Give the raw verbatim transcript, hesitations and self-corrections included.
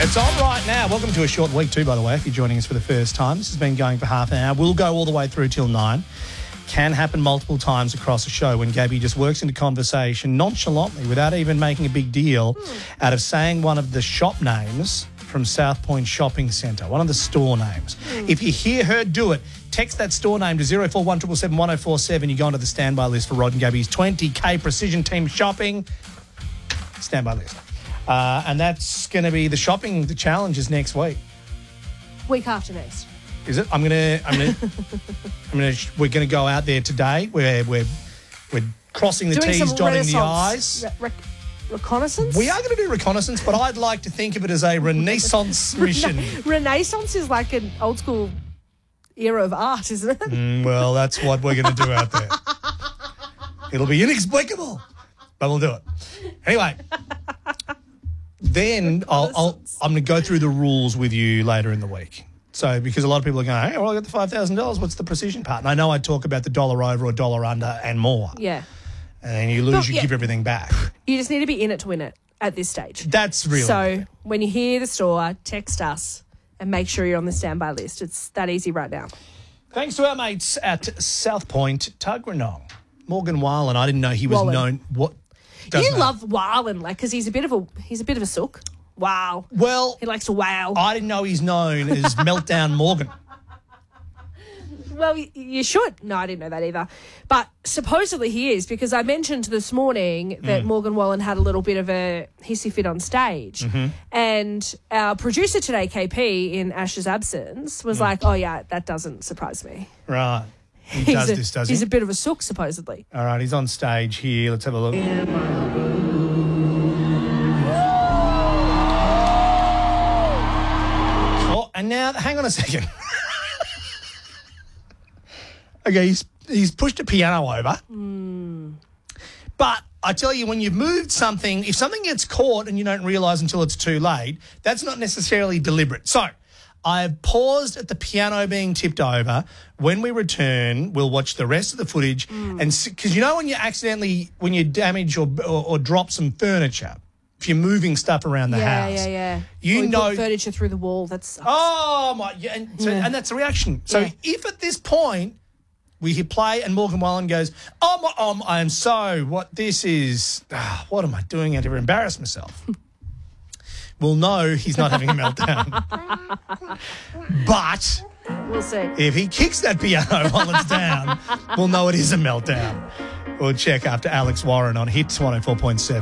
It's on right now. Welcome to a short week too, by the way, if you're joining us for the first time. This has been going for half an hour. We'll go all the way through till nine. Can happen multiple times across a show when Gabby just works into conversation nonchalantly without even making a big deal mm. out of saying one of the shop names from South Point Shopping Centre, one of the store names. Mm. If you hear her do it, text that store name to zero four one seven seven one zero four seven. You go onto the standby list for Rod and Gabby's twenty K Precision Team Shopping standby list. Uh, and that's going to be the shopping, the challenges next week. Week after next. Is it? I'm gonna. I'm gonna. I'm gonna. We're gonna go out there today. We're we're we're crossing the Doing T's, some dotting the renaissance I's. Re- re- reconnaissance. We are going to do reconnaissance, but I'd like to think of it as a Renaissance mission. Renaissance is like an old school era of art, isn't it? Mm, well, that's what we're going to do out there. It'll be inexplicable, but we'll do it anyway. Then I'll, I'll I'm going to go through the rules with you later in the week. So, because a lot of people are going, hey, well, I got the five thousand dollars. What's the precision part? And I know I talk about the dollar over or dollar under and more. Yeah. And then you lose, but, you yeah. give everything back. You just need to be in it to win it at this stage. That's really So, it. when you hear the store, text us and make sure you're on the standby list. It's that easy right now. Thanks to our mates at South Point Tuggeranong. Morgan Wallen, I didn't know he was Wallen. known. What? You know. love Wallen, like, because he's a bit of a he's a bit of a sook. Wow. Well, he likes to wow. I didn't know he's known as Meltdown Morgan. Well, you should. No, I didn't know that either. But supposedly he is, because I mentioned this morning that Mm. Morgan Wallen had a little bit of a hissy fit on stage. Mm-hmm. And our producer today, K P, in Ash's absence, was Mm. like, oh, yeah, that doesn't surprise me. Right. He he's does a, this, does he's he? a bit of a sook, supposedly. All right, he's on stage here. Let's have a look. Oh, and now, hang on a second. Okay, he's he's pushed a piano over. Mm. But I tell you, when you've moved something, if something gets caught and you don't realise until it's too late, that's not necessarily deliberate. So I've paused at the piano being tipped over. When we return, we'll watch the rest of the footage. Mm. And because you know when you accidentally, when you damage or, or, or drop some furniture, if you're moving stuff around the yeah, house. Yeah, yeah, You or we know. put furniture through the wall. That's Oh, my. Yeah, and, so, Yeah. and that's the reaction. So Yeah. if at this point we hit play and Morgan Wallen goes, oh, my, um, I am so, what this is, ah, what am I doing out here? Embarrass myself. We'll know he's not having a meltdown. But we'll see. if he kicks that piano while it's down, we'll know it is a meltdown. We'll check after Alex Warren on Hits one oh four point seven.